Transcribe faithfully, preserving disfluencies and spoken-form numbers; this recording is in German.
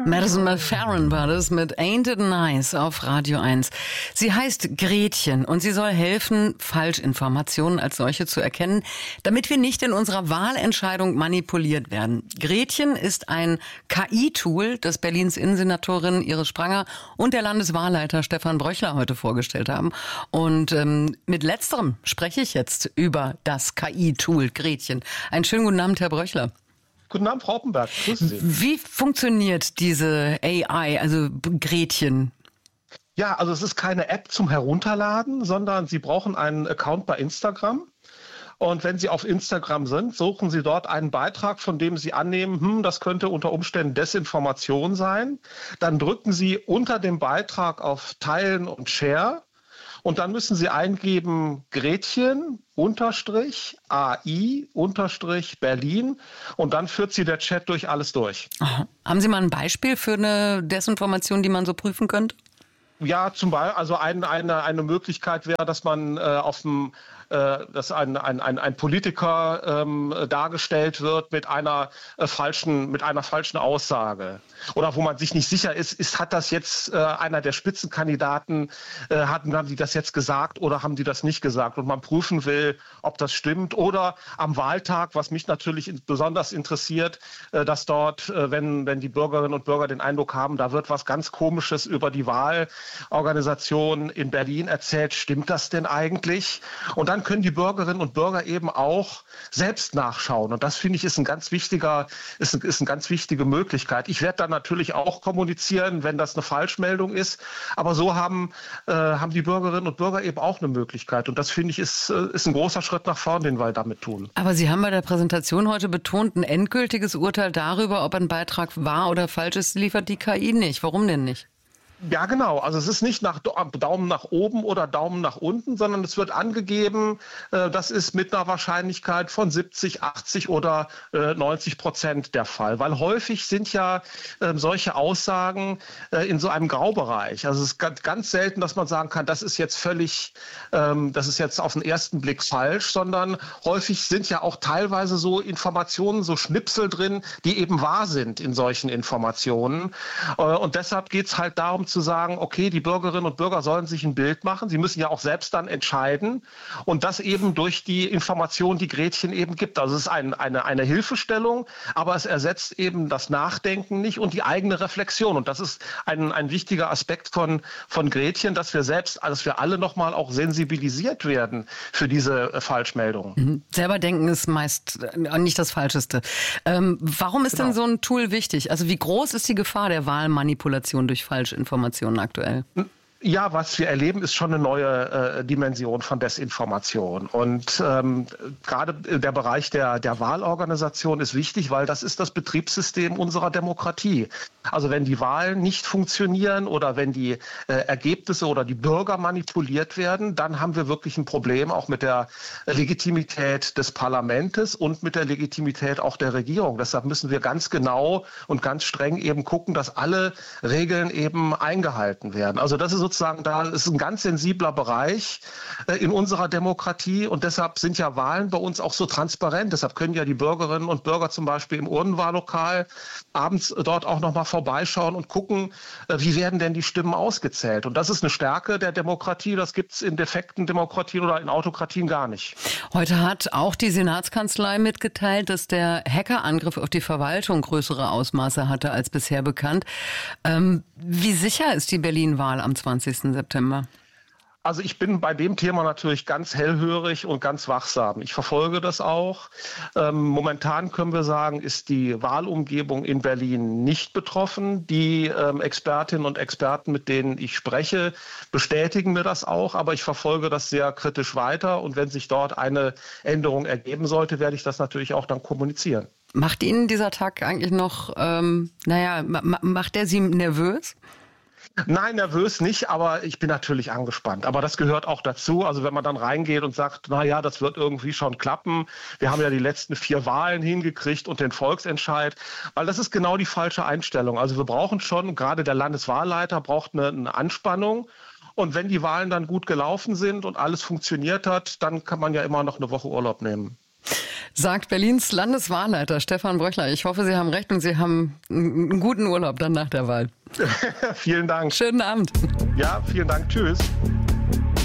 Madison McFerrin war das mit Ain't It Nice auf Radio eins. Sie heißt Gretchen und sie soll helfen, Falschinformationen als solche zu erkennen, damit wir nicht in unserer Wahlentscheidung manipuliert werden. Gretchen ist ein K I-Tool, das Berlins Innensenatorin Iris Spranger und der Landeswahlleiter Stefan Bröchler heute vorgestellt haben. Und ähm, mit letzterem spreche ich jetzt über das K I-Tool Gretchen. Einen schönen guten Abend, Herr Bröchler. Guten Abend, Frau Oppenberg. Grüßen Sie. Wie funktioniert diese A I, also Gretchen? Ja, also es ist keine App zum Herunterladen, sondern Sie brauchen einen Account bei Instagram. Und wenn Sie auf Instagram sind, suchen Sie dort einen Beitrag, von dem Sie annehmen, hm, das könnte unter Umständen Desinformation sein. Dann drücken Sie unter dem Beitrag auf Teilen und Share. Und dann müssen Sie eingeben Gretchen unterstrich A I unterstrich Berlin und dann führt Sie der Chat durch alles durch. Aha. Haben Sie mal ein Beispiel für eine Desinformation, die man so prüfen könnte? Ja, zum Beispiel, also ein, eine, eine Möglichkeit wäre, dass man äh, auf dem äh, dass ein, ein, ein, ein Politiker ähm, dargestellt wird mit einer äh, falschen, mit einer falschen Aussage. Oder wo man sich nicht sicher ist, ist hat das jetzt äh, einer der Spitzenkandidaten, äh, hatten, haben die das jetzt gesagt oder haben die das nicht gesagt? Und man prüfen will, ob das stimmt. Oder am Wahltag, was mich natürlich besonders interessiert, äh, dass dort, äh, wenn, wenn die Bürgerinnen und Bürger den Eindruck haben, da wird was ganz Komisches über die Wahlorganisation in Berlin erzählt, stimmt das denn eigentlich? Und dann können die Bürgerinnen und Bürger eben auch selbst nachschauen. Und das, finde ich, ist ein ganz wichtiger, ist, ein, ist eine ganz wichtige Möglichkeit. Ich werde dann natürlich auch kommunizieren, wenn das eine Falschmeldung ist. Aber so haben, äh, haben die Bürgerinnen und Bürger eben auch eine Möglichkeit. Und das, finde ich, ist, ist ein großer Schritt nach vorn, den wir damit tun. Aber Sie haben bei der Präsentation heute betont, ein endgültiges Urteil darüber, ob ein Beitrag wahr oder falsch ist, liefert die K I nicht. Warum denn nicht? Ja, genau. Also es ist nicht nach Daumen nach oben oder Daumen nach unten, sondern es wird angegeben, äh, das ist mit einer Wahrscheinlichkeit von siebzig, achtzig oder äh, neunzig Prozent der Fall. Weil häufig sind ja äh, solche Aussagen äh, in so einem Graubereich. Also es ist ganz, ganz selten, dass man sagen kann, das ist jetzt völlig, ähm, das ist jetzt auf den ersten Blick falsch, sondern häufig sind ja auch teilweise so Informationen, so Schnipsel drin, die eben wahr sind in solchen Informationen. Äh, und deshalb geht es halt darum, zu sagen, okay, die Bürgerinnen und Bürger sollen sich ein Bild machen. Sie müssen ja auch selbst dann entscheiden. Und das eben durch die Information, die Gretchen eben gibt. Also es ist ein, eine, eine Hilfestellung, aber es ersetzt eben das Nachdenken nicht und die eigene Reflexion. Und das ist ein, ein wichtiger Aspekt von, von Gretchen, dass wir selbst, dass wir alle nochmal auch sensibilisiert werden für diese äh, Falschmeldungen. Mhm. Selber denken ist meist nicht das Falscheste. Ähm, warum ist genau. denn so ein Tool wichtig? Also wie groß ist die Gefahr der Wahlmanipulation durch Falschinformationen aktuell? Ja, was wir erleben, ist schon eine neue äh, Dimension von Desinformation. Und ähm, gerade der Bereich der, der Wahlorganisation ist wichtig, weil das ist das Betriebssystem unserer Demokratie. Also wenn die Wahlen nicht funktionieren oder wenn die äh, Ergebnisse oder die Bürger manipuliert werden, dann haben wir wirklich ein Problem auch mit der Legitimität des Parlaments und mit der Legitimität auch der Regierung. Deshalb müssen wir ganz genau und ganz streng eben gucken, dass alle Regeln eben eingehalten werden. Also das ist sozusagen, da ist ein ganz sensibler Bereich äh, in unserer Demokratie und deshalb sind ja Wahlen bei uns auch so transparent. Deshalb können ja die Bürgerinnen und Bürger zum Beispiel im Urnenwahllokal abends dort auch nochmal vorbeischauen und gucken, äh, wie werden denn die Stimmen ausgezählt. Und das ist eine Stärke der Demokratie. Das gibt es in defekten Demokratien oder in Autokratien gar nicht. Heute hat auch die Senatskanzlei mitgeteilt, dass der Hackerangriff auf die Verwaltung größere Ausmaße hatte als bisher bekannt. Ähm, wie sicher ist die Berlin-Wahl am zwanzigsten September? Also ich bin bei dem Thema natürlich ganz hellhörig und ganz wachsam. Ich verfolge das auch. Ähm, momentan können wir sagen, ist die Wahlumgebung in Berlin nicht betroffen. Die ähm, Expertinnen und Experten, mit denen ich spreche, bestätigen mir das auch. Aber ich verfolge das sehr kritisch weiter. Und wenn sich dort eine Änderung ergeben sollte, werde ich das natürlich auch dann kommunizieren. Macht Ihnen dieser Tag eigentlich noch, ähm, naja, ma- macht der Sie nervös? Nein, nervös nicht, aber ich bin natürlich angespannt. Aber das gehört auch dazu. Also wenn man dann reingeht und sagt, na ja, das wird irgendwie schon klappen. Wir haben ja die letzten vier Wahlen hingekriegt und den Volksentscheid. Weil das ist genau die falsche Einstellung. Also wir brauchen schon, gerade der Landeswahlleiter braucht eine, eine Anspannung. Und wenn die Wahlen dann gut gelaufen sind und alles funktioniert hat, dann kann man ja immer noch eine Woche Urlaub nehmen. Sagt Berlins Landeswahlleiter Stefan Bröchler. Ich hoffe, Sie haben recht und Sie haben einen guten Urlaub dann nach der Wahl. Vielen Dank. Schönen Abend. Ja, vielen Dank. Tschüss.